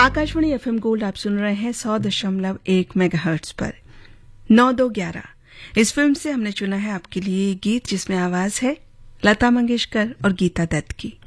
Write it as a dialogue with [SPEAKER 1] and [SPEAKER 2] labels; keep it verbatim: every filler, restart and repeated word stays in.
[SPEAKER 1] Akashvani FM gold आप सुन रहे हैं सौ दशमलव एक मेगाहर्ट्ज पर। नौ दो ग्यारह इस फिल्म से हमने चुना है आपके लिए गीत जिसमें आवाज है लता मंगेशकर और गीता दत्त की।